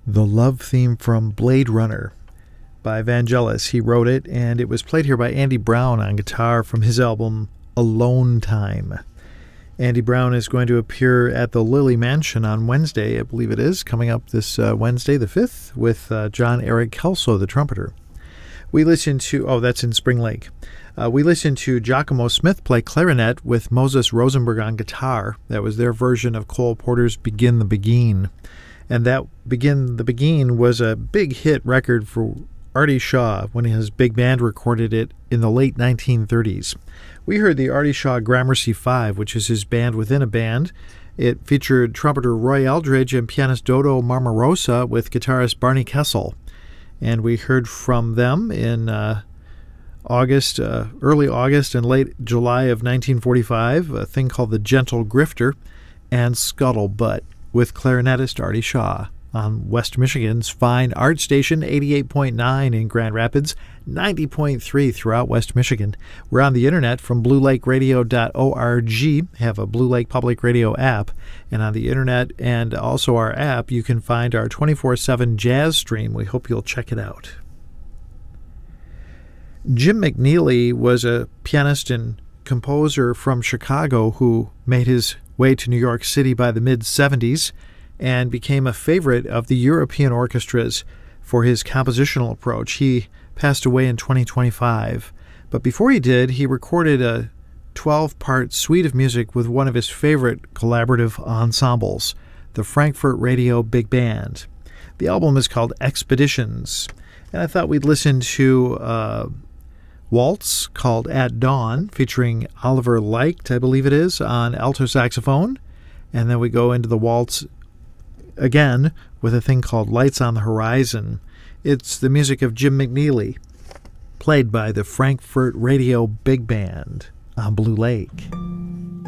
the love theme from Blade Runner by Vangelis. He wrote it, and it was played here by Andy Brown on guitar from his album Alone Time. Andy Brown is going to appear at the Lily Mansion on Wednesday, I believe it is, coming up this Wednesday the 5th, with John Eric Kelso, the trumpeter. We listened to, that's in Spring Lake. We listened to Giacomo Smith play clarinet with Moses Rosenberg on guitar. That was their version of Cole Porter's Begin the Beguine. And that Begin the Beguine was a big hit record for Artie Shaw when his big band recorded it in the late 1930s. We heard the Artie Shaw Gramercy 5, which is his band within a band. It featured trumpeter Roy Eldridge and pianist Dodo Marmarosa with guitarist Barney Kessel. And we heard from them in August, early August and late July of 1945, a thing called The Gentle Grifter and Scuttlebutt with clarinetist Artie Shaw on West Michigan's fine art station, 88.9 in Grand Rapids, 90.3 throughout West Michigan. We're on the internet from bluelakeradio.org, have a Blue Lake Public Radio app, and on the internet and also our app, you can find our 24/7 jazz stream. We hope you'll check it out. Jim McNeely was a pianist and composer from Chicago who made his way to New York City by the mid-70s and became a favorite of the European orchestras for his compositional approach. He passed away in 2025, but before he did, he recorded a 12-part suite of music with one of his favorite collaborative ensembles, the Frankfurt Radio Big Band. The album is called Expeditions, and I thought we'd listen to waltz called At Dawn, featuring Oliver Leicht, I believe it is, on alto saxophone. And then we go into the waltz again with a thing called Lights on the Horizon. It's the music of Jim McNeely, played by the Frankfurt Radio Big Band on Blue Lake.